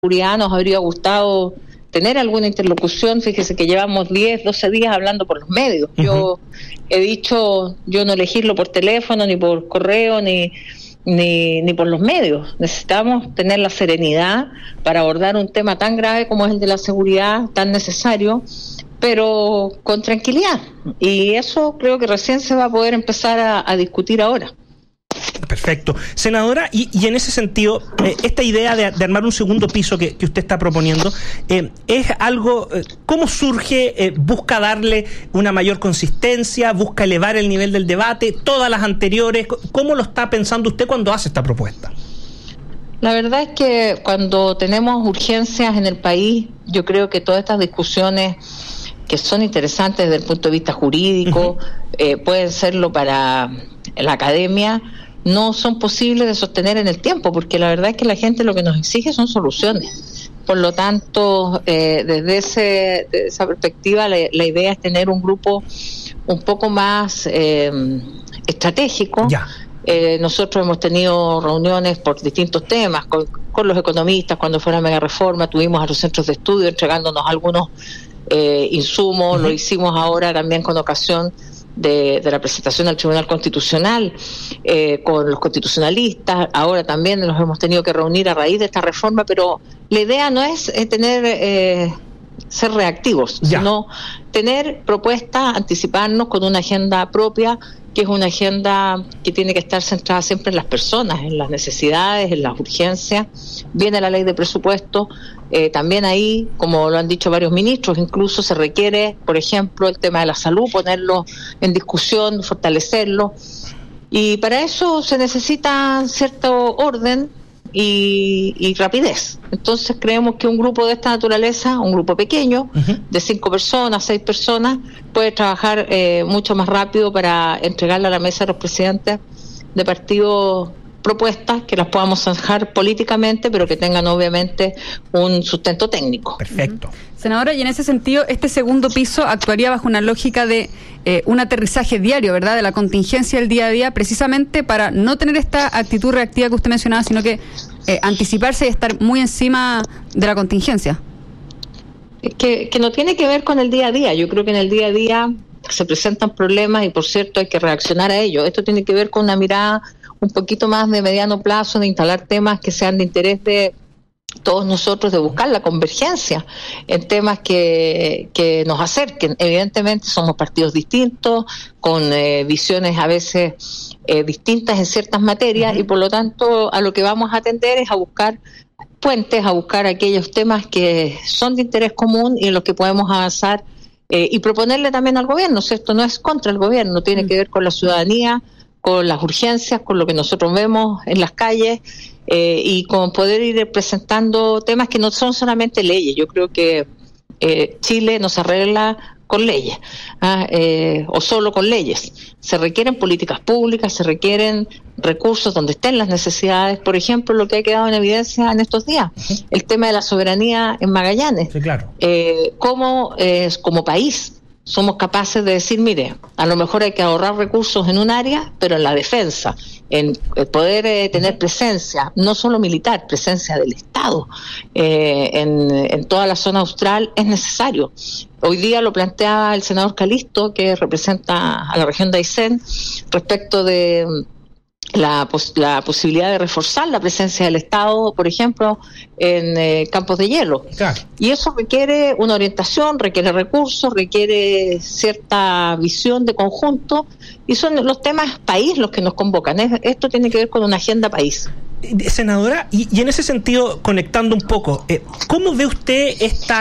seguridad nos habría gustado tener alguna interlocución. Fíjese que llevamos 10, 12 días hablando por los medios. Uh-huh. Yo he dicho, yo no elegirlo por teléfono, ni por correo, ni por los medios. Necesitamos tener la serenidad para abordar un tema tan grave como es el de la seguridad, tan necesario, pero con tranquilidad. Y eso creo que recién se va a poder empezar a discutir ahora. Perfecto. Senadora, y en ese sentido, esta idea de armar un segundo piso que usted está proponiendo, ¿es algo, cómo surge? ¿Busca darle una mayor consistencia? ¿Busca elevar el nivel del debate? ¿Todas las anteriores? ¿Cómo lo está pensando usted cuando hace esta propuesta? La verdad es que cuando tenemos urgencias en el país, yo creo que todas estas discusiones que son interesantes desde el punto de vista jurídico, uh-huh, pueden serlo para la academia, no son posibles de sostener en el tiempo, porque la verdad es que la gente lo que nos exige son soluciones. Por lo tanto, desde esa perspectiva, la idea es tener un grupo un poco más estratégico. Ya. Nosotros hemos tenido reuniones por distintos temas con los economistas. Cuando fue la mega reforma, tuvimos a los centros de estudio entregándonos algunos insumos. Uh-huh. Lo hicimos ahora también con ocasión de la presentación al Tribunal Constitucional, con los constitucionalistas. Ahora también los hemos tenido que reunir a raíz de esta reforma, pero la idea no es ser reactivos, sino tener propuestas, anticiparnos con una agenda propia, que es una agenda que tiene que estar centrada siempre en las personas, en las necesidades, en las urgencias. Viene la ley de presupuesto, también ahí, como lo han dicho varios ministros, incluso se requiere, por ejemplo, el tema de la salud, ponerlo en discusión, fortalecerlo, y para eso se necesita cierto orden y rapidez. Entonces creemos que un grupo de esta naturaleza, un grupo pequeño, uh-huh, de 5 personas, 6 personas, puede trabajar mucho más rápido para entregarle a la mesa de los presidentes de partidos propuestas que las podamos zanjar políticamente, pero que tengan obviamente un sustento técnico. Perfecto. Senadora, y en ese sentido, este segundo piso actuaría bajo una lógica de un aterrizaje diario, ¿verdad?, de la contingencia del día a día, precisamente para no tener esta actitud reactiva que usted mencionaba, sino que anticiparse y estar muy encima de la contingencia. Que no tiene que ver con el día a día. Yo creo que en el día a día se presentan problemas y, por cierto, hay que reaccionar a ellos. Esto tiene que ver con una mirada un poquito más de mediano plazo, de instalar temas que sean de interés de todos nosotros, de buscar la convergencia en temas que nos acerquen. Evidentemente somos partidos distintos, con visiones a veces distintas en ciertas materias, uh-huh, y por lo tanto a lo que vamos a atender es a buscar puentes, a buscar aquellos temas que son de interés común y en los que podemos avanzar y proponerle también al gobierno. Esto no es contra el gobierno, tiene que ver con la ciudadanía, con las urgencias, con lo que nosotros vemos en las calles, y con poder ir presentando temas que no son solamente leyes. Yo creo que Chile no se arregla con leyes, o solo con leyes. Se requieren políticas públicas, se requieren recursos donde estén las necesidades. Por ejemplo, lo que ha quedado en evidencia en estos días, uh-huh, el tema de la soberanía en Magallanes. Sí, claro. Cómo como país somos capaces de decir, mire, a lo mejor hay que ahorrar recursos en un área, pero en la defensa, en poder tener presencia, no solo militar, presencia del Estado en toda la zona austral es necesario. Hoy día lo plantea el senador Calisto, que representa a la región de Aysén, respecto de la posibilidad de reforzar la presencia del Estado, por ejemplo, en campos de hielo. Claro. Y eso requiere una orientación, requiere recursos, requiere cierta visión de conjunto, y son los temas país los que nos convocan. Esto tiene que ver con una agenda país. Senadora, y en ese sentido, conectando un poco, ¿cómo ve usted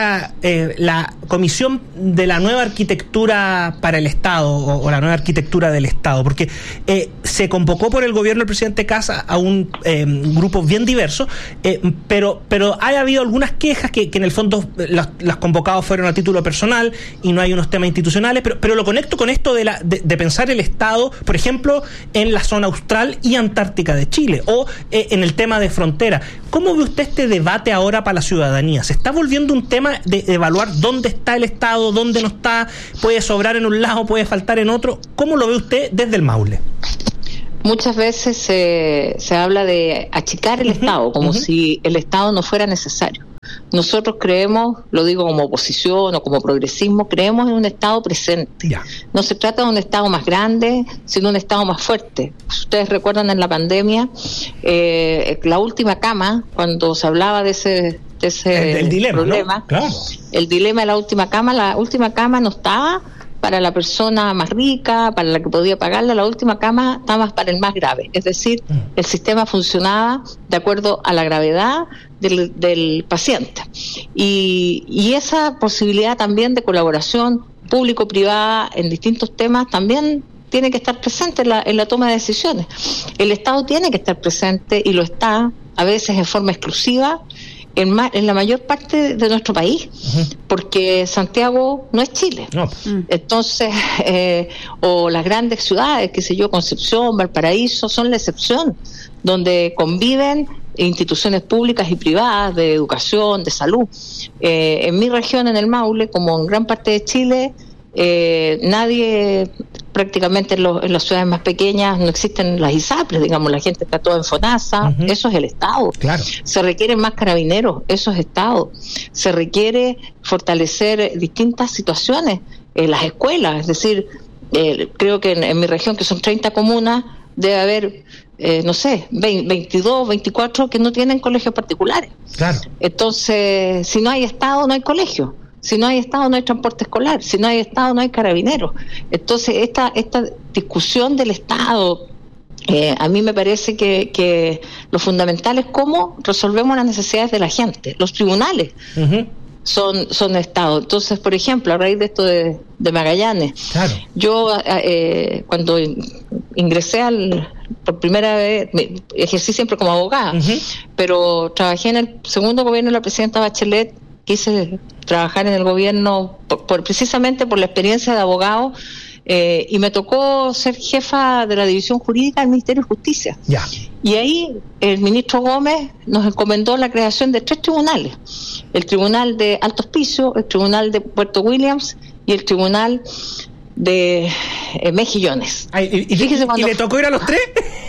la comisión de la nueva arquitectura para el Estado o la nueva arquitectura del Estado? Porque se convocó por el gobierno del presidente Kast a un grupo bien diverso, pero ha habido algunas quejas que en el fondo las convocados fueron a título personal y no hay unos temas institucionales, pero lo conecto con esto de pensar el Estado, por ejemplo, en la zona austral y antártica de Chile, o en el tema de frontera. ¿Cómo ve usted este debate ahora para la ciudadanía? ¿Se está volviendo un tema de evaluar dónde está el Estado, dónde no está, puede sobrar en un lado, puede faltar en otro? ¿Cómo lo ve usted desde el Maule? Muchas veces se habla de achicar el Estado, como si el Estado no fuera necesario. Nosotros creemos, lo digo como oposición o como progresismo, creemos en un Estado presente. Ya. No se trata de un Estado más grande, sino un Estado más fuerte. Si ustedes recuerdan en la pandemia, la última cama, cuando se hablaba de ese el dilema, problema, ¿no? Claro. El dilema de la última cama no estaba para la persona más rica, para la que podía pagarla, la última cama estaba más para el más grave. Es decir, el sistema funcionaba de acuerdo a la gravedad del paciente. Y esa posibilidad también de colaboración público-privada en distintos temas también tiene que estar presente en la toma de decisiones. El Estado tiene que estar presente y lo está, a veces en forma exclusiva, en la mayor parte de nuestro país, porque Santiago no es Chile. No. Entonces, o las grandes ciudades, qué sé yo, Concepción, Valparaíso, son la excepción, donde conviven instituciones públicas y privadas de educación, de salud. En mi región, en el Maule, como en gran parte de Chile, nadie, prácticamente en las ciudades más pequeñas no existen las ISAPRES, digamos, la gente está toda en FONASA, eso es el Estado. Claro. Se requieren más carabineros, eso es Estado. Se requiere fortalecer distintas situaciones en las escuelas, es decir, creo que en mi región, que son 30 comunas, debe haber, 22, 24 que no tienen colegios particulares. Claro. Entonces, si no hay Estado, no hay colegio. Si no hay Estado, no hay transporte escolar. Si no hay Estado, no hay carabineros. Entonces, esta discusión del Estado, a mí me parece que lo fundamental es cómo resolvemos las necesidades de la gente. Los tribunales son Estado. Entonces, por ejemplo, a raíz de esto de Magallanes, claro. Yo cuando ingresé por primera vez, ejercí siempre como abogada, pero trabajé en el segundo gobierno de la presidenta Bachelet. Quise trabajar en el gobierno precisamente por la experiencia de abogado, y me tocó ser jefa de la división jurídica del Ministerio de Justicia. Ya. Y ahí el ministro Gómez nos encomendó la creación de 3 tribunales: el Tribunal de Alto Hospicio, el Tribunal de Puerto Williams y el Tribunal de Mejillones. ¿Y le tocó ir a los 3?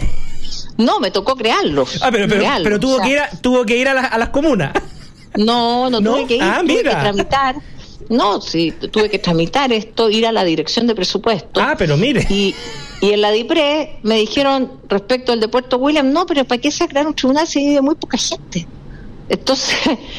No, me tocó crearlos. Pero tuvo que ir a las comunas. No tuve que ir, tuve que tramitar. No, sí, tuve que tramitar esto, ir a la dirección de presupuesto. Pero mire. Y en la DIPRE me dijeron, respecto al de Puerto William, no, pero ¿para qué se va a crear un tribunal si vive muy poca gente? Entonces,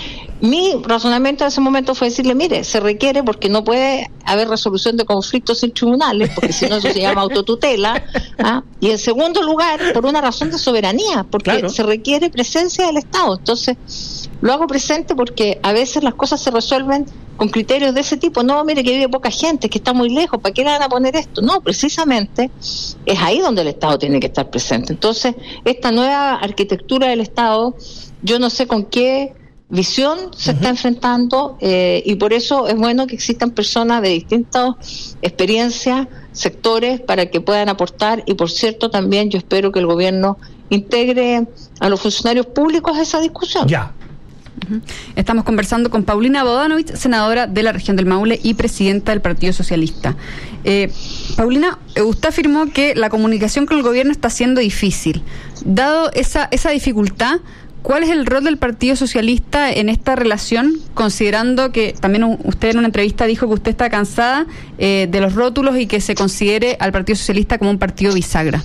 mi razonamiento en ese momento fue decirle, mire, se requiere, porque no puede haber resolución de conflictos sin tribunales, porque si no eso se llama autotutela. Y en segundo lugar, por una razón de soberanía, porque se requiere presencia del Estado. Entonces, lo hago presente porque a veces las cosas se resuelven con criterios de ese tipo. No, mire, que vive poca gente, que está muy lejos, ¿para qué le van a poner esto? No, precisamente es ahí donde el Estado tiene que estar presente. Entonces, esta nueva arquitectura del Estado, yo no sé con qué visión se está enfrentando, y por eso es bueno que existan personas de distintas experiencias, sectores, para que puedan aportar. Y por cierto, también yo espero que el gobierno integre a los funcionarios públicos a esa discusión. Ya. Estamos conversando con Paulina Bodanovich, senadora de la región del Maule y presidenta del Partido Socialista. Paulina, usted afirmó que la comunicación con el gobierno está siendo difícil. Dado esa dificultad, ¿cuál es el rol del Partido Socialista en esta relación, considerando que también usted en una entrevista dijo que usted está cansada de los rótulos y que se considere al Partido Socialista como un partido bisagra?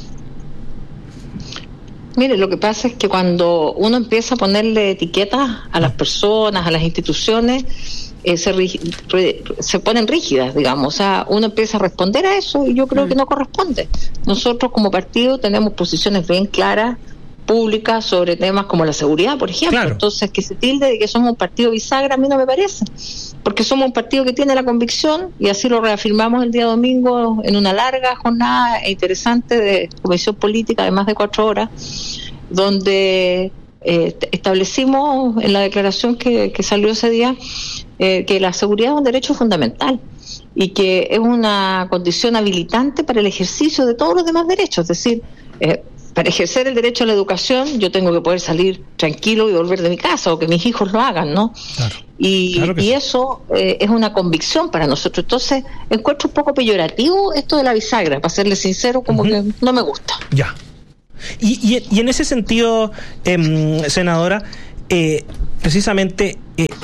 Mire, lo que pasa es que cuando uno empieza a ponerle etiquetas a las personas, a las instituciones, se ponen rígidas, digamos. O sea, uno empieza a responder a eso y yo creo que no corresponde. Nosotros como partido tenemos posiciones bien claras, públicas, sobre temas como la seguridad, por ejemplo. Claro. Entonces, que se tilde de que somos un partido bisagra, a mí no me parece, porque somos un partido que tiene la convicción, y así lo reafirmamos el día domingo en una larga jornada e interesante de comisión política de más de 4 horas, donde establecimos en la declaración que salió ese día que la seguridad es un derecho fundamental y que es una condición habilitante para el ejercicio de todos los demás derechos. Es decir, para ejercer el derecho a la educación yo tengo que poder salir tranquilo y volver de mi casa, o que mis hijos lo hagan, ¿no? Claro. Y eso es una convicción para nosotros. Entonces encuentro un poco peyorativo esto de la bisagra, para serle sincero, como que no me gusta. Ya. Y en ese sentido, senadora, precisamente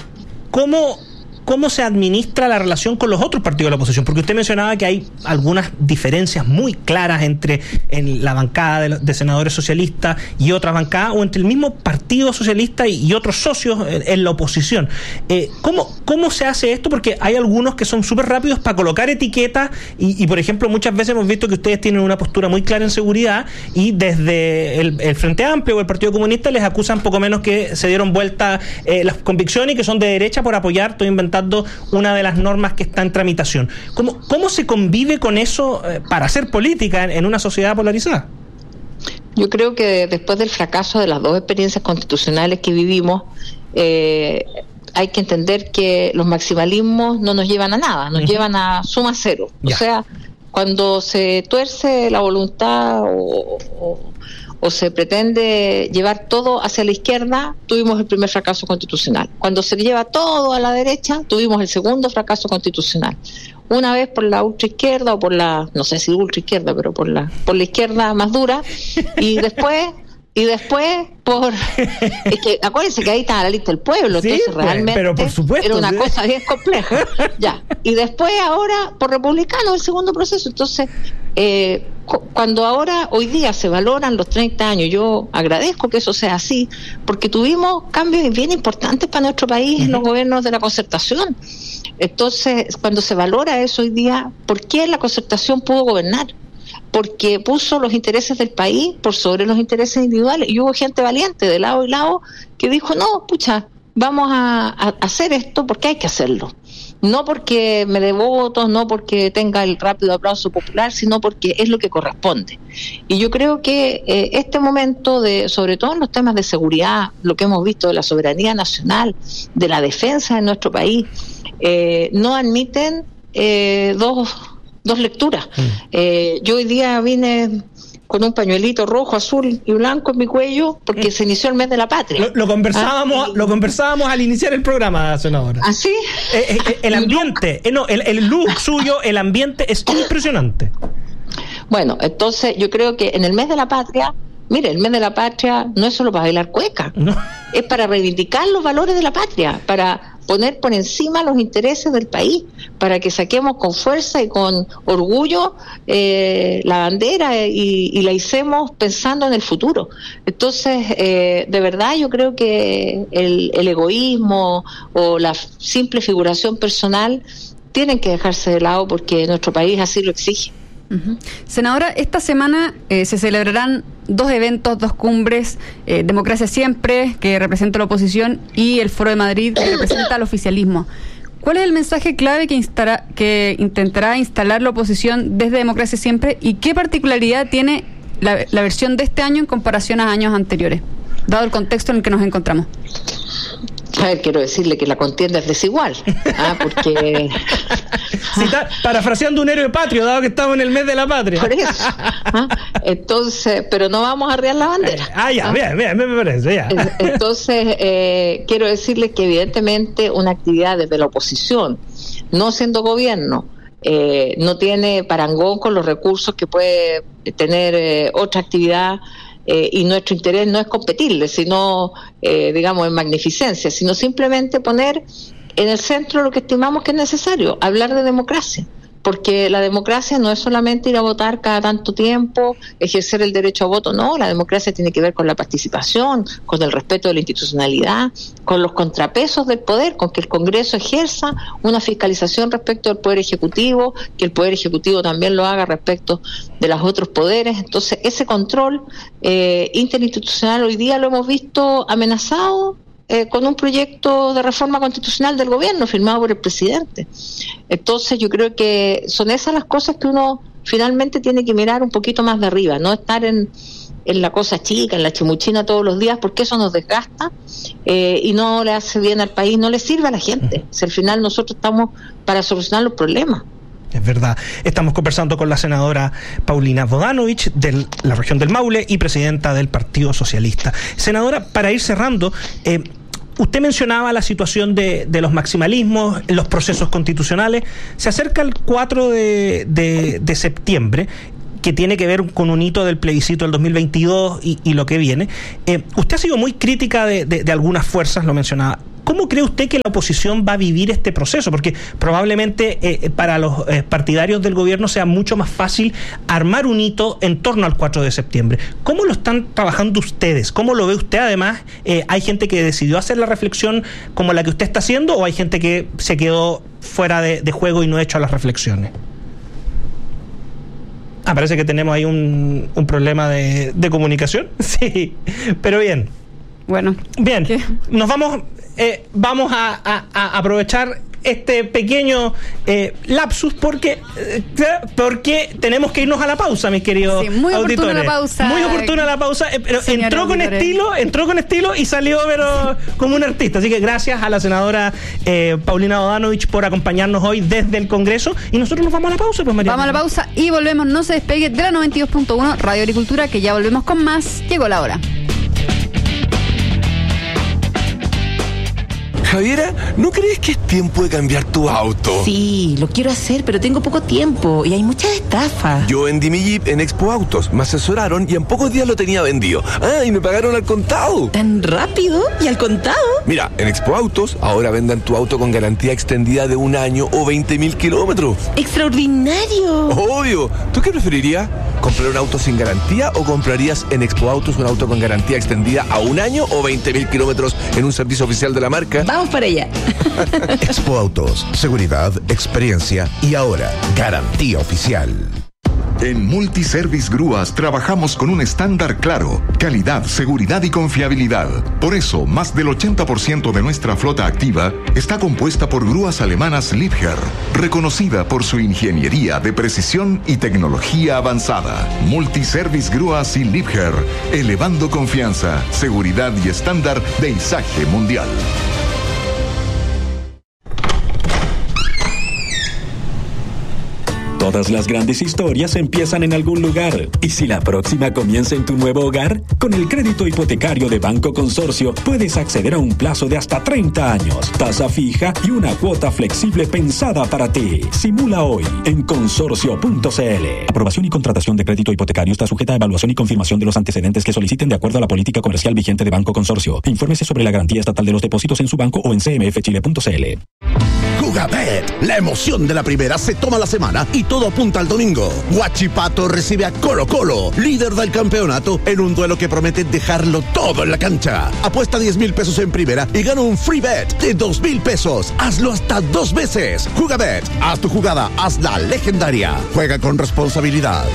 ¿cómo se administra la relación con los otros partidos de la oposición? Porque usted mencionaba que hay algunas diferencias muy claras entre en la bancada de senadores socialistas y otras bancadas, o entre el mismo Partido Socialista y otros socios en la oposición. ¿Cómo se hace esto? Porque hay algunos que son súper rápidos para colocar etiquetas y, por ejemplo, muchas veces hemos visto que ustedes tienen una postura muy clara en seguridad y desde el Frente Amplio o el Partido Comunista les acusan poco menos que se dieron vuelta las convicciones y que son de derecha por apoyar, estoy inventando, una de las normas que está en tramitación. ¿Cómo se convive con eso para hacer política en una sociedad polarizada? Yo creo que después del fracaso de las dos experiencias constitucionales que vivimos, hay que entender que los maximalismos no nos llevan a nada, nos llevan a suma cero. Ya. O sea, cuando se tuerce la voluntad o se pretende llevar todo hacia la izquierda, tuvimos el primer fracaso constitucional. Cuando se lleva todo a la derecha, tuvimos el segundo fracaso constitucional. Una vez por la ultraizquierda o por la, no sé si ultraizquierda, pero por la izquierda más dura, y después por... Es que acuérdense que ahí está la lista del pueblo, sí, entonces realmente pero por supuesto, era una cosa bien compleja. Ya. Y después ahora por republicano el segundo proceso. Entonces, cuando ahora hoy día se valoran los 30 años, yo agradezco que eso sea así, porque tuvimos cambios bien importantes para nuestro país en los gobiernos de la concertación. Entonces, cuando se valora eso hoy día, ¿por qué la concertación pudo gobernar? Porque puso los intereses del país por sobre los intereses individuales, y hubo gente valiente de lado y lado que dijo, no, pucha, vamos a hacer esto porque hay que hacerlo. No porque me dé votos, no porque tenga el rápido aplauso popular, sino porque es lo que corresponde. Y yo creo que este momento, sobre todo en los temas de seguridad, lo que hemos visto de la soberanía nacional, de la defensa de nuestro país, no admiten dos lecturas. Yo hoy día vine con un pañuelito rojo, azul y blanco en mi cuello porque se inició el mes de la patria. Lo conversábamos al iniciar el programa, senadora. ¿Ah, sí? El ambiente, el look suyo, el ambiente es impresionante. Bueno, entonces yo creo que en el mes de la patria, mire, el mes de la patria no es solo para bailar cueca, no. Es para reivindicar los valores de la patria, para poner por encima los intereses del país, para que saquemos con fuerza y con orgullo la bandera y la hicemos pensando en el futuro. Entonces, de verdad yo creo que el egoísmo o la simple figuración personal tienen que dejarse de lado porque nuestro país así lo exige. Senadora, esta semana se celebrarán 2 eventos, 2 cumbres, Democracia Siempre, que representa a la oposición, y el Foro de Madrid, que representa al oficialismo. ¿Cuál es el mensaje clave que intentará instalar la oposición desde Democracia Siempre, y qué particularidad tiene la versión de este año en comparación a años anteriores, dado el contexto en el que nos encontramos? A ver, quiero decirle que la contienda es desigual, porque... Sí, está parafraseando un héroe patrio, dado que estamos en el mes de la patria. Por eso. Entonces, pero no vamos a arriar la bandera. Bien, me parece, ya. Entonces, quiero decirles que evidentemente una actividad desde la oposición, no siendo gobierno, no tiene parangón con los recursos que puede tener otra actividad. Y nuestro interés no es competirle, sino, digamos, en magnificencia, sino simplemente poner en el centro lo que estimamos que es necesario, hablar de democracia, porque la democracia no es solamente ir a votar cada tanto tiempo, ejercer el derecho a voto, no, la democracia tiene que ver con la participación, con el respeto de la institucionalidad, con los contrapesos del poder, con que el Congreso ejerza una fiscalización respecto al Poder Ejecutivo, que el Poder Ejecutivo también lo haga respecto de los otros poderes. Entonces, ese control interinstitucional hoy día lo hemos visto amenazado con un proyecto de reforma constitucional del gobierno firmado por el presidente. Entonces yo creo que son esas las cosas que uno finalmente tiene que mirar un poquito más de arriba, no estar en la cosa chica, en la chimuchina todos los días, porque eso nos desgasta y no le hace bien al país, no le sirve a la gente. Si al final nosotros estamos para solucionar los problemas. Es verdad. Estamos conversando con la senadora Paulina Bodanovich de la región del Maule y presidenta del Partido Socialista. Senadora, para ir cerrando, usted mencionaba la situación de los maximalismos, los procesos constitucionales. Se acerca el 4 de septiembre. que tiene que ver con un hito del plebiscito del 2022 y lo que viene. Usted ha sido muy crítica de algunas fuerzas, lo mencionaba. ¿Cómo cree usted que la oposición va a vivir este proceso? Porque probablemente para los partidarios del gobierno sea mucho más fácil armar un hito en torno al 4 de septiembre. ¿Cómo lo están trabajando ustedes? ¿Cómo lo ve usted? Además, ¿hay gente que decidió hacer la reflexión como la que usted está haciendo o hay gente que se quedó fuera de juego y no ha hecho las reflexiones? Parece que tenemos ahí un problema de comunicación. Sí, pero bien. Bueno. Bien, ¿qué? Nos vamos a aprovechar este pequeño lapsus porque tenemos que irnos a la pausa, mis queridos muy auditores. Oportuna la pausa. Muy oportuna la pausa, pero entró con estilo y salió pero como un artista. Así que gracias a la senadora Paulina Bodanovich por acompañarnos hoy desde el Congreso y nosotros nos vamos a la pausa, pues, María. Vamos a la pausa y volvemos, no se despegue de la 92.1 Radio Agricultura, que ya volvemos con más. Llegó la hora. Javiera, ¿no crees que es tiempo de cambiar tu auto? Sí, lo quiero hacer, pero tengo poco tiempo y hay muchas estafas. Yo vendí mi Jeep en Expo Autos, me asesoraron y en pocos días lo tenía vendido. Y me pagaron al contado. ¿Tan rápido? ¿Y al contado? Mira, en Expo Autos ahora vendan tu auto con garantía extendida de 1 año o 20.000 kilómetros. ¡Extraordinario! Obvio. ¿Tú qué preferirías? ¿Comprar un auto sin garantía o comprarías en Expo Autos un auto con garantía extendida a 1 año o 20.000 kilómetros en un servicio oficial de la marca? Vamos para allá. Expo Autos, seguridad, experiencia y ahora garantía oficial. En Multiservice Grúas trabajamos con un estándar claro: calidad, seguridad y confiabilidad. Por eso, más del 80% de nuestra flota activa está compuesta por grúas alemanas Liebherr, reconocida por su ingeniería de precisión y tecnología avanzada. Multiservice Grúas y Liebherr, elevando confianza, seguridad y estándar de izaje mundial. Todas las grandes historias empiezan en algún lugar. ¿Y si la próxima comienza en tu nuevo hogar? Con el crédito hipotecario de Banco Consorcio puedes acceder a un plazo de hasta 30 años, tasa fija y una cuota flexible pensada para ti. Simula hoy en consorcio.cl. Aprobación y contratación de crédito hipotecario está sujeta a evaluación y confirmación de los antecedentes que soliciten de acuerdo a la política comercial vigente de Banco Consorcio. Infórmese sobre la garantía estatal de los depósitos en su banco o en cmfchile.cl. Jugabet, la emoción de la primera se toma la semana y todo apunta al domingo. Huachipato recibe a Colo-Colo, líder del campeonato, en un duelo que promete dejarlo todo en la cancha. Apuesta 10,000 pesos en primera y gana un free bet de 2,000 pesos. Hazlo hasta 2 veces. Jugabet, haz tu jugada, hazla legendaria. Juega con responsabilidad.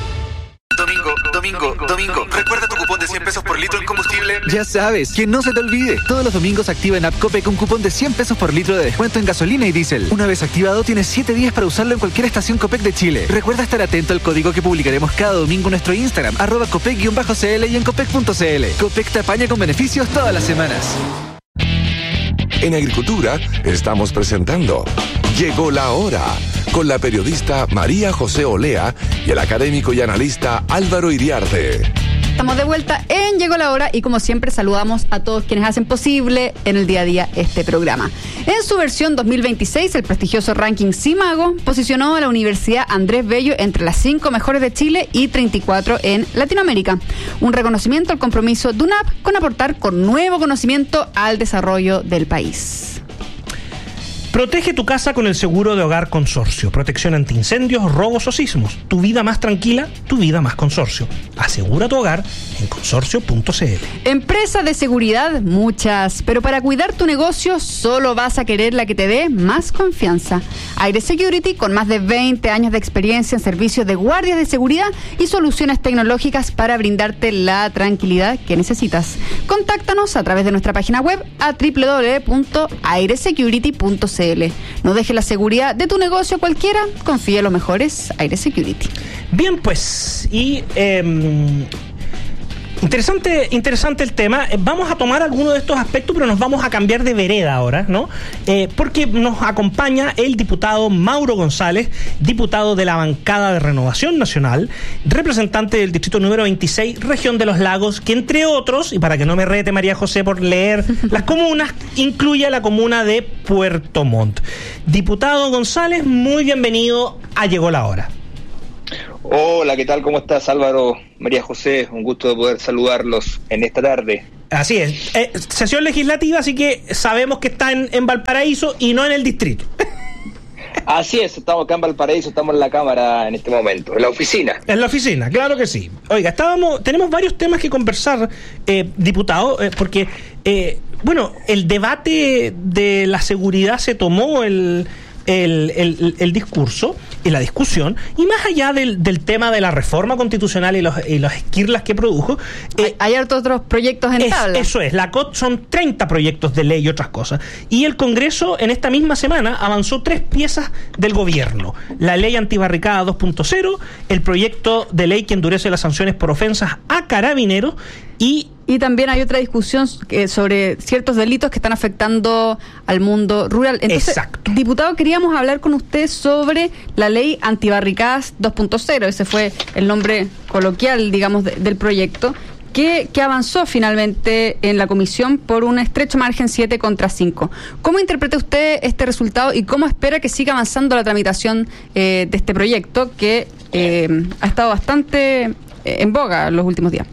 Domingo, ¿recuerda tu cupón de 100 pesos por litro en combustible? Ya sabes, que no se te olvide. Todos los domingos activa en App Copec un cupón de 100 pesos por litro de descuento en gasolina y diésel. Una vez activado, tienes 7 días para usarlo en cualquier estación Copec de Chile. Recuerda estar atento al código que publicaremos cada domingo en nuestro Instagram, @Copec_CL y en Copec.cl. Copec te apaña con beneficios todas las semanas. En Agricultura estamos presentando Llegó la Hora, con la periodista María José Olea y el académico y analista Álvaro Iriarte. Estamos de vuelta en Llegó la Hora y como siempre saludamos a todos quienes hacen posible en el día a día este programa. En su versión 2026, el prestigioso ranking CIMAGO posicionó a la Universidad Andrés Bello entre las 5 mejores de Chile y 34 en Latinoamérica. Un reconocimiento al compromiso de UNAP con aportar con nuevo conocimiento al desarrollo del país. Protege tu casa con el seguro de hogar Consorcio. Protección ante incendios, robos o sismos. Tu vida más tranquila, tu vida más Consorcio. Asegura tu hogar en consorcio.cl. Empresas de seguridad, muchas, pero para cuidar tu negocio solo vas a querer la que te dé más confianza. Aire Security, con más de 20 años de experiencia en servicios de guardias de seguridad y soluciones tecnológicas para brindarte la tranquilidad que necesitas. Contáctanos a través de nuestra página web a www.airesecurity.cl. No dejes la seguridad de tu negocio a cualquiera, confía en los mejores Aire Security. Bien, pues, y interesante el tema. Vamos a tomar algunos de estos aspectos, pero nos vamos a cambiar de vereda ahora, ¿no? Porque nos acompaña el diputado Mauro González, diputado de la bancada de Renovación Nacional, representante del distrito número 26, región de los Lagos, que entre otros, y para que no me rete María José por leer las comunas, incluye a la comuna de Puerto Montt. Diputado González, muy bienvenido a Llegó la Hora. Hola, ¿qué tal? ¿Cómo estás, Álvaro? María José, un gusto de poder saludarlos en esta tarde. Así es. Sesión legislativa, así que sabemos que está en Valparaíso y no en el distrito. Así es, estamos acá en Valparaíso, estamos en la Cámara en este momento, en la oficina. En la oficina, claro que sí. Oiga, tenemos varios temas que conversar, diputado, porque, el debate de la seguridad se tomó el discurso y la discusión, y más allá del tema de la reforma constitucional y los esquirlas que produjo, hay hartos otros proyectos en tabla. Eso es, la COT son 30 proyectos de ley y otras cosas, y el Congreso en esta misma semana avanzó 3 piezas del gobierno: la ley antibarricada 2.0, el proyecto de ley que endurece las sanciones por ofensas a carabineros, y también hay otra discusión sobre ciertos delitos que están afectando al mundo rural. Entonces, exacto. Diputado, queríamos hablar con usted sobre la ley antibarricadas 2.0. Ese fue el nombre coloquial, digamos, del proyecto, que avanzó finalmente en la comisión por un estrecho margen 7-5. ¿Cómo interpreta usted este resultado y cómo espera que siga avanzando la tramitación de este proyecto que ha estado bastante en boga en los últimos días?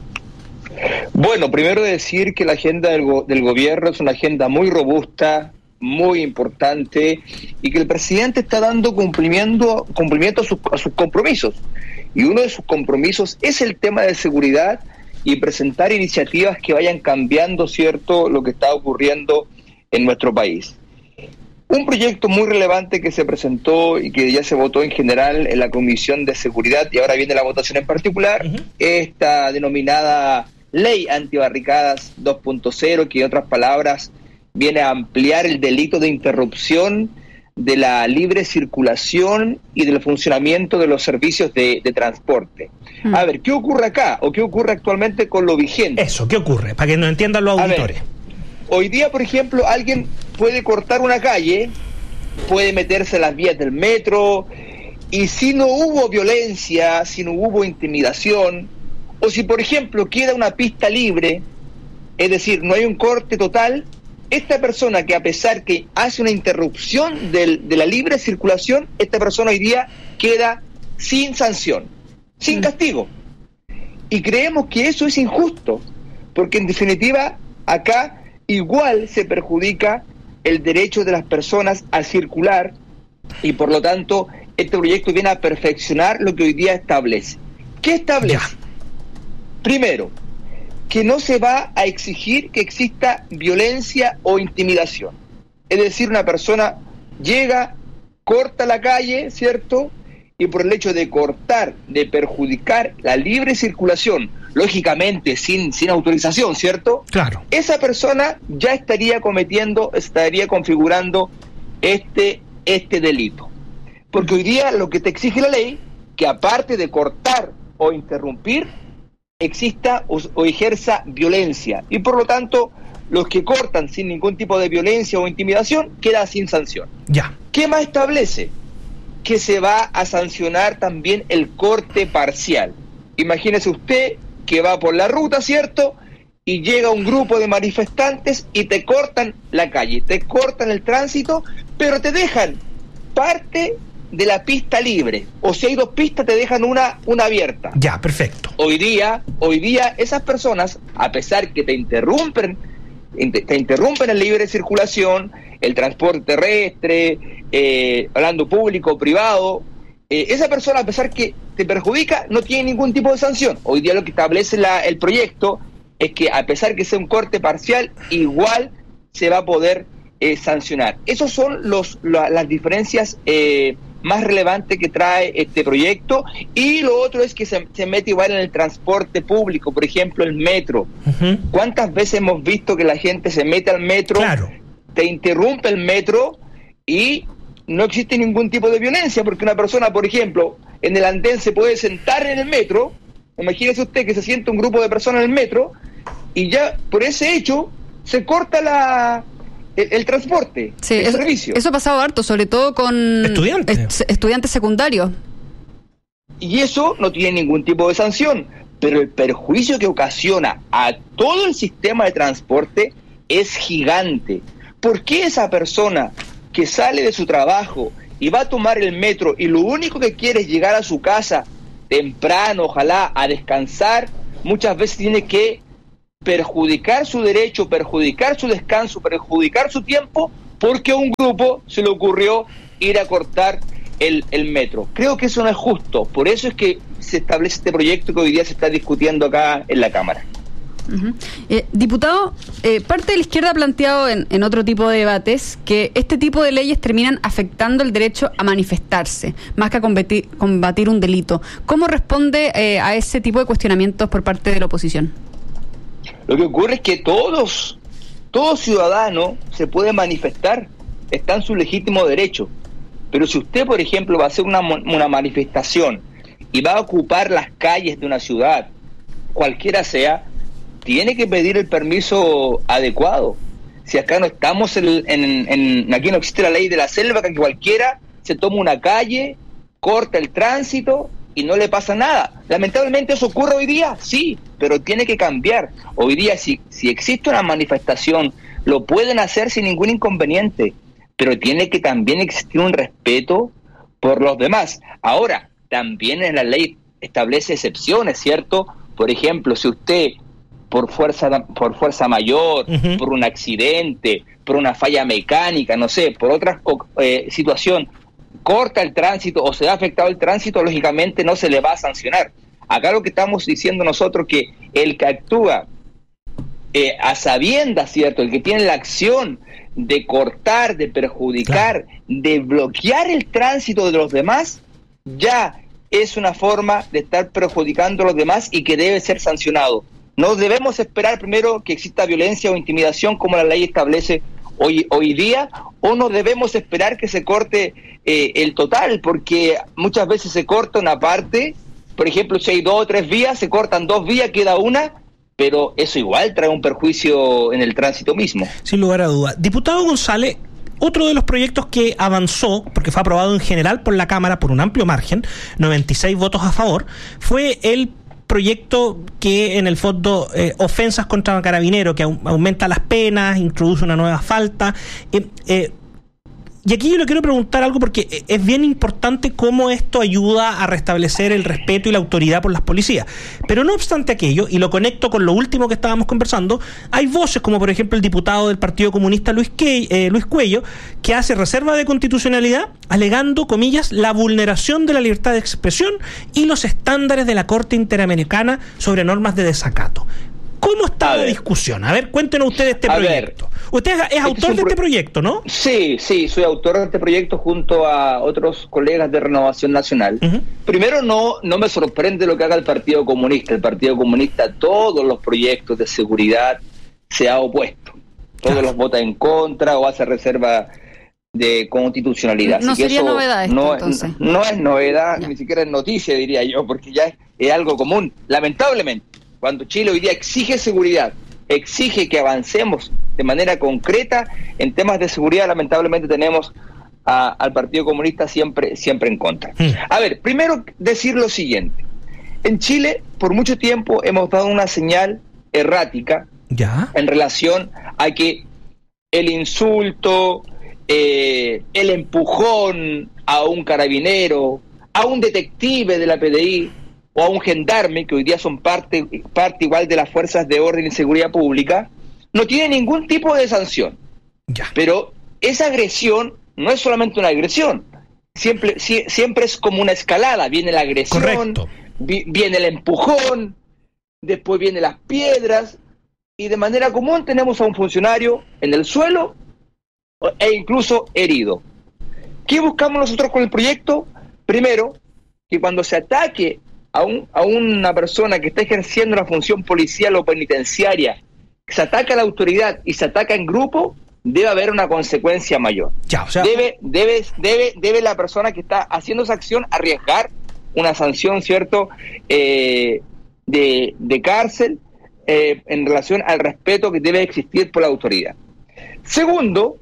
Bueno, primero decir que la agenda del gobierno es una agenda muy robusta, muy importante, y que el presidente está dando cumplimiento a sus compromisos. Y uno de sus compromisos es el tema de seguridad y presentar iniciativas que vayan cambiando, ¿cierto?, lo que está ocurriendo en nuestro país. Un proyecto muy relevante que se presentó y que ya se votó en general en la Comisión de Seguridad, y ahora viene la votación en particular, esta denominada Ley Antibarricadas 2.0, que en otras palabras viene a ampliar el delito de interrupción de la libre circulación y del funcionamiento de los servicios de transporte. A ver, ¿qué ocurre acá? ¿O qué ocurre actualmente con lo vigente? Eso, ¿qué ocurre? Para que nos entiendan los auditores. Hoy día, por ejemplo, alguien puede cortar una calle, puede meterse en las vías del metro, y si no hubo violencia, si no hubo intimidación, o si, por ejemplo, queda una pista libre, es decir, no hay un corte total, esta persona que, a pesar que hace una interrupción de la libre circulación, esta persona hoy día queda sin sanción, sin castigo. Y creemos que eso es injusto, porque en definitiva acá igual se perjudica el derecho de las personas a circular, y por lo tanto este proyecto viene a perfeccionar lo que hoy día establece. ¿Qué establece? Primero, que no se va a exigir que exista violencia o intimidación. Es decir, una persona llega, corta la calle, ¿cierto?, y por el hecho de cortar, de perjudicar la libre circulación, lógicamente sin autorización, ¿cierto? Claro. Esa persona ya estaría configurando este delito. Porque hoy día lo que te exige la ley, que aparte de cortar o interrumpir, exista o ejerza violencia, y por lo tanto los que cortan sin ningún tipo de violencia o intimidación quedan sin sanción. Ya. ¿Qué más establece? Que se va a sancionar también el corte parcial. Imagínese usted que va por la ruta, ¿cierto?, y llega un grupo de manifestantes y te cortan la calle, te cortan el tránsito, pero te dejan parte de la pista libre, o si hay 2 pistas te dejan una abierta. Ya, perfecto. Hoy día esas personas, a pesar que te interrumpen en libre circulación, el transporte terrestre, hablando público o privado, esa persona, a pesar que te perjudica, no tiene ningún tipo de sanción. Hoy día lo que establece el proyecto es que, a pesar que sea un corte parcial, igual se va a poder sancionar. Esas son las diferencias más relevantes que trae este proyecto. Y lo otro es que se mete igual en el transporte público, por ejemplo el metro. ¿Cuántas veces hemos visto que la gente se mete al metro, te interrumpe el metro y no existe ningún tipo de violencia? Porque una persona, por ejemplo, en el andén se puede sentar en el metro. Imagínese usted que se sienta un grupo de personas en el metro y ya por ese hecho se corta el transporte, el servicio. Eso ha pasado harto, sobre todo con estudiantes secundarios. Y eso no tiene ningún tipo de sanción, pero el perjuicio que ocasiona a todo el sistema de transporte es gigante. ¿Por qué esa persona que sale de su trabajo y va a tomar el metro y lo único que quiere es llegar a su casa temprano, ojalá, a descansar, muchas veces tiene que perjudicar su derecho, perjudicar su descanso, perjudicar su tiempo, porque a un grupo se le ocurrió ir a cortar el metro. Creo que eso no es justo, por eso es que se establece este proyecto que hoy día se está discutiendo acá en la Cámara. Diputado, parte de la izquierda ha planteado en otro tipo de debates que este tipo de leyes terminan afectando el derecho a manifestarse, más que a combatir un delito. ¿Cómo responde a ese tipo de cuestionamientos por parte de la oposición? Lo que ocurre es que todo ciudadano se puede manifestar, está en su legítimo derecho. Pero si usted, por ejemplo, va a hacer una manifestación y va a ocupar las calles de una ciudad, cualquiera sea, tiene que pedir el permiso adecuado. Si acá no estamos aquí no existe la ley de la selva, que cualquiera se toma una calle, corta el tránsito y no le pasa nada. Lamentablemente eso ocurre hoy día, sí, pero tiene que cambiar. Hoy día si existe una manifestación, lo pueden hacer sin ningún inconveniente, pero tiene que también existir un respeto por los demás. Ahora, también en la ley establece excepciones, ¿cierto? Por ejemplo, si usted por fuerza mayor, por un accidente, por una falla mecánica, no sé, por otra situación, corta el tránsito o se ha afectado el tránsito, lógicamente no se le va a sancionar. Acá lo que estamos diciendo nosotros que el que actúa a sabiendas, ¿cierto? El que tiene la acción de cortar, de perjudicar, de bloquear el tránsito de los demás, ya es una forma de estar perjudicando a los demás y que debe ser sancionado. No debemos esperar primero que exista violencia o intimidación como la ley establece hoy día, o no debemos esperar que se corte el total, porque muchas veces se corta una parte. Por ejemplo, si hay 2 o 3 vías, se cortan 2 vías, queda una, pero eso igual trae un perjuicio en el tránsito mismo. Sin lugar a duda. Diputado González, otro de los proyectos que avanzó, porque fue aprobado en general por la Cámara por un amplio margen, 96 votos a favor, fue el proyecto que en el fondo ofensas contra carabinero, que aumenta las penas, introduce una nueva falta. Y aquí yo le quiero preguntar algo porque es bien importante cómo esto ayuda a restablecer el respeto y la autoridad por las policías. Pero no obstante aquello, y lo conecto con lo último que estábamos conversando, hay voces como por ejemplo el diputado del Partido Comunista Luis Cuello, que hace reserva de constitucionalidad alegando, comillas, la vulneración de la libertad de expresión y los estándares de la Corte Interamericana sobre normas de desacato. ¿Cómo está la discusión? A ver, cuéntenos ustedes este proyecto. Usted es autor de este proyecto, ¿no? Sí, soy autor de este proyecto junto a otros colegas de Renovación Nacional. Primero, no me sorprende lo que haga el Partido Comunista. El Partido Comunista, todos los proyectos de seguridad se ha opuesto. Todos los vota en contra o hace reserva de constitucionalidad. No sería novedad esto, entonces. No es novedad, ni siquiera es noticia, diría yo, porque ya es algo común. Lamentablemente, cuando Chile hoy día exige seguridad, exige que avancemos de manera concreta en temas de seguridad, lamentablemente tenemos al Partido Comunista siempre en contra. A ver, primero decir lo siguiente. En Chile, por mucho tiempo, hemos dado una señal errática en relación a que el insulto, el empujón a un carabinero, a un detective de la PDI, o a un gendarme, que hoy día son parte igual de las fuerzas de orden y seguridad pública, no tiene ningún tipo de sanción. Pero esa agresión no es solamente una agresión, siempre es como una escalada. Viene la agresión, viene el empujón, después vienen las piedras, y de manera común tenemos a un funcionario en el suelo e incluso herido. ¿Qué buscamos nosotros con el proyecto? Primero, que cuando se ataque a una persona que está ejerciendo una función policial o penitenciaria, se ataca a la autoridad y se ataca en grupo, debe haber una consecuencia mayor. Debe la persona que está haciendo esa acción arriesgar una sanción, ¿cierto?, de cárcel en relación al respeto que debe existir por la autoridad. Segundo,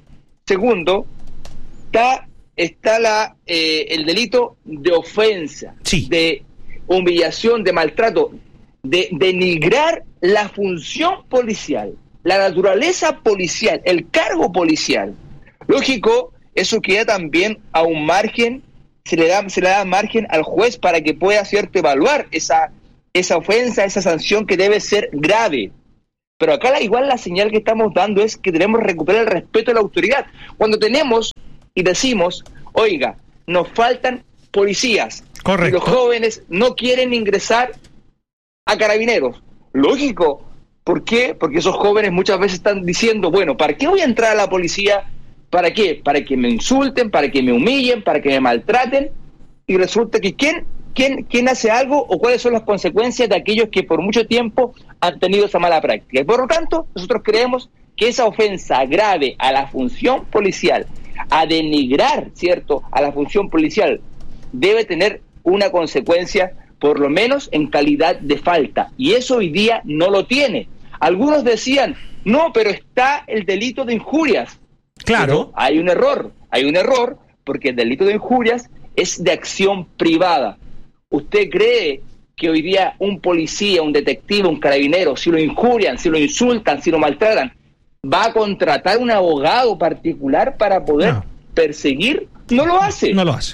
está el delito de ofensa, de humillación, de maltrato, de denigrar la función policial, la naturaleza policial, el cargo policial. Lógico, eso queda también a un margen se le da margen al juez para que pueda, ¿cierto?, evaluar esa ofensa, esa sanción que debe ser grave. Pero acá igual la señal que estamos dando es que tenemos que recuperar el respeto a la autoridad. Cuando tenemos y decimos, oiga, nos faltan policías, correcto, y los jóvenes no quieren ingresar a Carabineros. Lógico. ¿Por qué? Porque esos jóvenes muchas veces están diciendo, bueno, ¿para qué voy a entrar a la policía? ¿Para qué? Para que me insulten, para que me humillen, para que me maltraten. Y resulta que ¿quién hace algo o cuáles son las consecuencias de aquellos que por mucho tiempo han tenido esa mala práctica? Y por lo tanto, nosotros creemos que esa ofensa grave a la función policial, a denigrar, ¿cierto?, a la función policial, debe tener una consecuencia, por lo menos en calidad de falta. Y eso hoy día no lo tiene. Algunos decían, no, pero está el delito de injurias. Claro. Pero hay un error, porque el delito de injurias es de acción privada. ¿Usted cree que hoy día un policía, un detective, un carabinero, si lo injurian, si lo insultan, si lo maltratan, va a contratar un abogado particular para poder perseguir? No lo hace,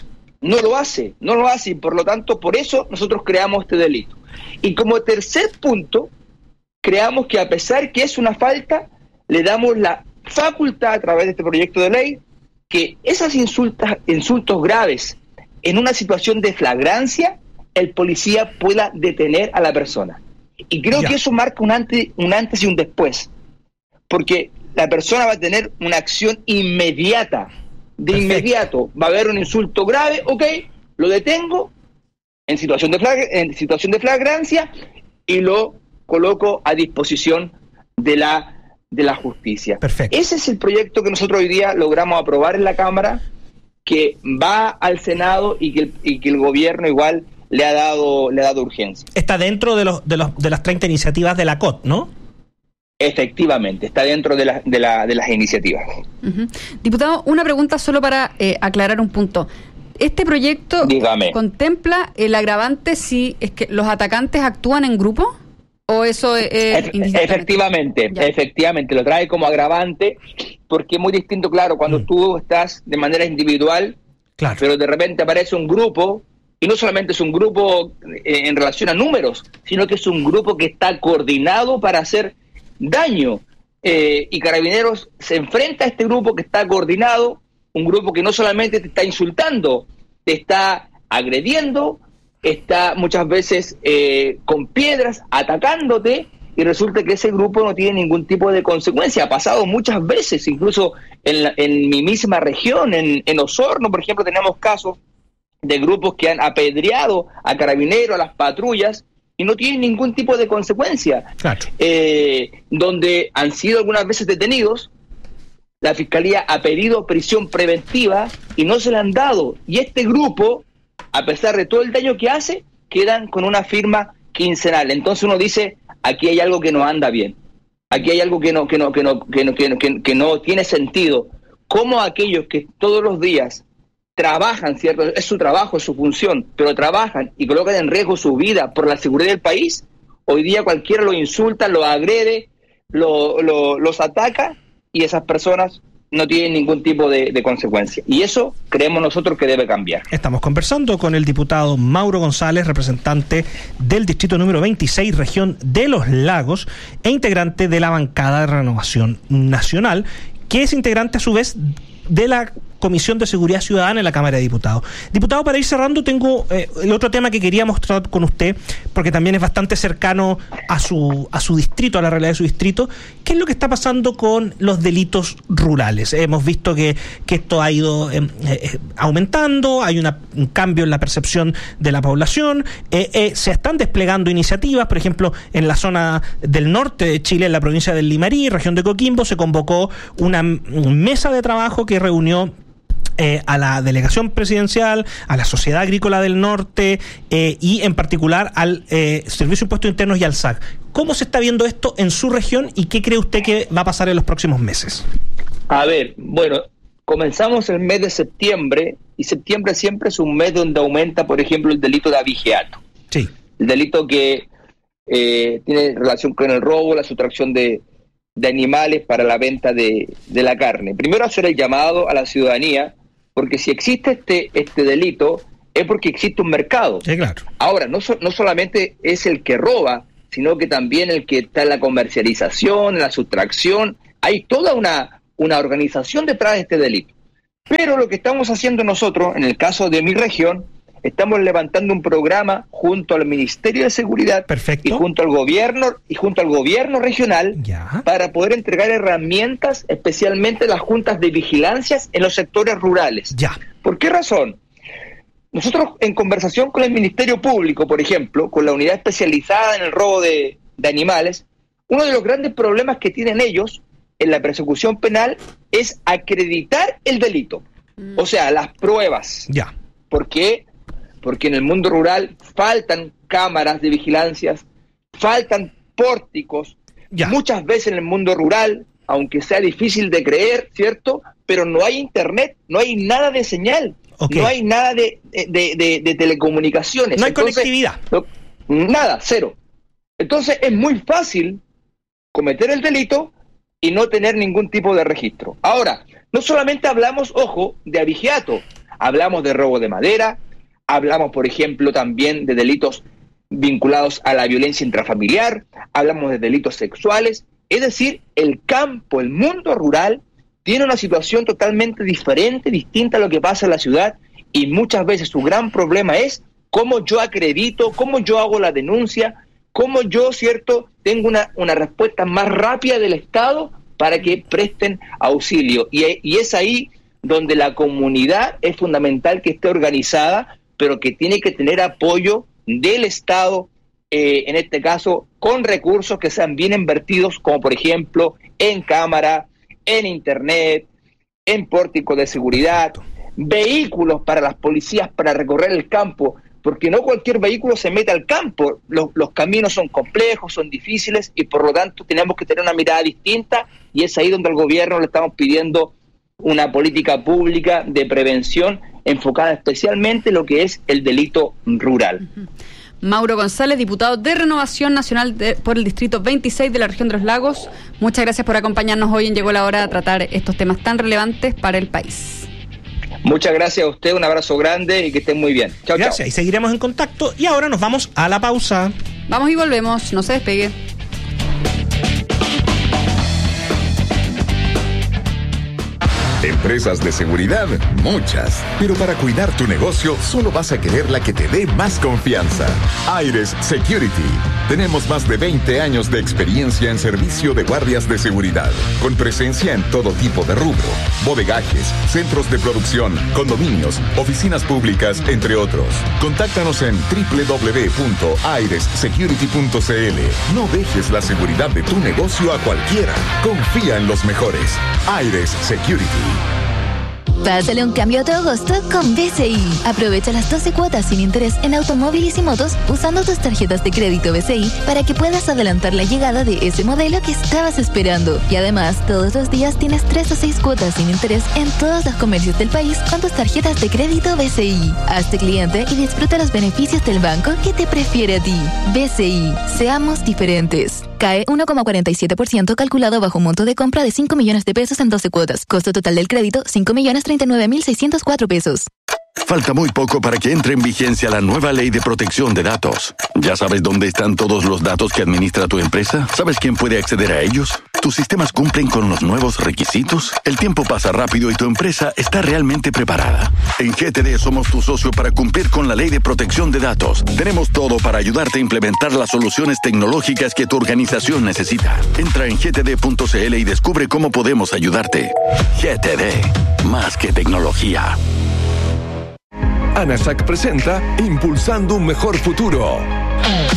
y por lo tanto, por eso nosotros creamos este delito. Y como tercer punto, creamos que a pesar que es una falta, le damos la facultad a través de este proyecto de ley que esas insultos graves en una situación de flagrancia, el policía pueda detener a la persona. Y creo que eso marca un antes y un después, porque la persona va a tener una acción inmediata. Inmediato va a haber un insulto grave, ok, lo detengo en situación de flagrancia y lo coloco a disposición de la justicia. Perfecto. Ese es el proyecto que nosotros hoy día logramos aprobar en la Cámara, que va al Senado y que el gobierno igual le ha dado urgencia. Está dentro de las 30 iniciativas de la COT, ¿no? Efectivamente, está dentro de las iniciativas. Uh-huh. Diputado, una pregunta solo para aclarar un punto. ¿Este proyecto contempla el agravante si es que los atacantes actúan en grupo? ¿O eso es Efectivamente, lo trae como agravante, porque es muy distinto, claro, cuando tú estás de manera individual, pero de repente aparece un grupo, y no solamente es un grupo en relación a números, sino que es un grupo que está coordinado para hacer daño, y Carabineros se enfrenta a este grupo que está coordinado, un grupo que no solamente te está insultando, te está agrediendo, está muchas veces con piedras atacándote, y resulta que ese grupo no tiene ningún tipo de consecuencia. Ha pasado muchas veces, incluso en mi misma región, en Osorno, por ejemplo, tenemos casos de grupos que han apedreado a Carabineros, a las patrullas, y no tienen ningún tipo de consecuencia. Claro. Donde han sido algunas veces detenidos, la Fiscalía ha pedido prisión preventiva y no se la han dado. Y este grupo, a pesar de todo el daño que hace, quedan con una firma quincenal. Entonces uno dice, aquí hay algo que no anda bien. Aquí hay algo que no tiene sentido. ¿Cómo aquellos que todos los días trabajan, ¿cierto? Es su trabajo, es su función, pero trabajan y colocan en riesgo su vida por la seguridad del país, hoy día cualquiera los insulta, los agrede, los ataca, y esas personas no tienen ningún tipo de consecuencia. Y eso creemos nosotros que debe cambiar. Estamos conversando con el diputado Mauro González, representante del distrito número 26, región de Los Lagos, e integrante de la bancada de Renovación Nacional, que es integrante a su vez de la Comisión de Seguridad Ciudadana en la Cámara de Diputados. Diputado, para ir cerrando, tengo el otro tema que quería mostrar con usted, porque también es bastante cercano a su distrito, a la realidad de su distrito. ¿Qué es lo que está pasando con los delitos rurales? Hemos visto que esto ha ido aumentando, hay un cambio en la percepción de la población, se están desplegando iniciativas, por ejemplo, en la zona del norte de Chile, en la provincia del Limarí, región de Coquimbo, se convocó una mesa de trabajo que reunió a la delegación presidencial, a la Sociedad Agrícola del Norte y en particular al Servicio de Impuestos Internos y al SAC. ¿Cómo se está viendo esto en su región y qué cree usted que va a pasar en los próximos meses? A ver, bueno, comenzamos el mes de septiembre, y septiembre siempre es un mes donde aumenta, por ejemplo, el delito de abigeato. Sí. El delito que tiene relación con el robo, la sustracción de animales para la venta de la carne. Primero, hacer el llamado a la ciudadanía, porque si existe este delito, es porque existe un mercado. Sí, claro. Ahora, no solamente es el que roba, sino que también el que está en la comercialización, en la sustracción. Hay toda una organización detrás de este delito. Pero lo que estamos haciendo nosotros, en el caso de mi región, estamos levantando un programa junto al Ministerio de Seguridad. Perfecto. y junto al gobierno regional para poder entregar herramientas, especialmente las juntas de vigilancias en los sectores rurales. ¿Por qué razón? Nosotros, en conversación con el Ministerio Público, por ejemplo, con la unidad especializada en el robo de animales, uno de los grandes problemas que tienen ellos en la persecución penal es acreditar el delito. O sea, las pruebas. ¿Por qué? Porque en el mundo rural faltan cámaras de vigilancias, faltan pórticos. Muchas veces en el mundo rural, aunque sea difícil de creer, ¿cierto? Pero no hay internet, no hay nada de señal, no hay nada de telecomunicaciones. No hay conectividad. Nada, cero. Entonces es muy fácil cometer el delito y no tener ningún tipo de registro. Ahora, no solamente hablamos, ojo, de abigeato, hablamos de robo de madera, hablamos, por ejemplo, también de delitos vinculados a la violencia intrafamiliar, hablamos de delitos sexuales, es decir, el campo, el mundo rural, tiene una situación totalmente diferente, distinta a lo que pasa en la ciudad, y muchas veces su gran problema es cómo yo acredito, cómo yo hago la denuncia, cómo yo, ¿cierto?, tengo una respuesta más rápida del Estado para que presten auxilio. Y es ahí donde la comunidad es fundamental que esté organizada, pero que tiene que tener apoyo del Estado, en este caso, con recursos que sean bien invertidos, como por ejemplo en cámara, en internet, en pórtico de seguridad, vehículos para las policías para recorrer el campo, porque no cualquier vehículo se mete al campo, los caminos son complejos, son difíciles, y por lo tanto tenemos que tener una mirada distinta, y es ahí donde al gobierno le estamos pidiendo una política pública de prevención enfocada especialmente en lo que es el delito rural. Mauro González, diputado de Renovación Nacional por el Distrito 26 de la región de los Lagos, muchas gracias por acompañarnos hoy en Llegó la Hora a tratar estos temas tan relevantes para el país. Muchas gracias a usted, un abrazo grande y que estén muy bien. Chao, gracias, chao. Y seguiremos en contacto, y ahora nos vamos a la pausa. Vamos y volvemos, no se despegue. Empresas de seguridad, muchas. Pero para cuidar tu negocio, solo vas a querer la que te dé más confianza. Aires Security. Tenemos más de 20 años de experiencia en servicio de guardias de seguridad, con presencia en todo tipo de rubro: bodegajes, centros de producción, condominios, oficinas públicas, entre otros. Contáctanos en www.airessecurity.cl. No dejes la seguridad de tu negocio a cualquiera. Confía en los mejores. Aires Security. Pásale un cambio a tu agosto con BCI. Aprovecha las 12 cuotas sin interés en automóviles y motos usando tus tarjetas de crédito BCI para que puedas adelantar la llegada de ese modelo que estabas esperando. Y además, todos los días tienes 3 o 6 cuotas sin interés en todos los comercios del país con tus tarjetas de crédito BCI. Hazte cliente y disfruta los beneficios del banco que te prefiere a ti. BCI. Seamos diferentes. Cae 1,47% calculado bajo un monto de compra de 5 millones de pesos en 12 cuotas. Costo total del crédito, 5.039.604 pesos. Falta muy poco para que entre en vigencia la nueva Ley de Protección de Datos. ¿Ya sabes dónde están todos los datos que administra tu empresa? ¿Sabes quién puede acceder a ellos? ¿Tus sistemas cumplen con los nuevos requisitos? El tiempo pasa rápido y tu empresa está realmente preparada. En GTD somos tu socio para cumplir con la Ley de Protección de Datos. Tenemos todo para ayudarte a implementar las soluciones tecnológicas que tu organización necesita. Entra en gtd.cl y descubre cómo podemos ayudarte. GTD, más que tecnología. ANASAC presenta Impulsando un Mejor Futuro.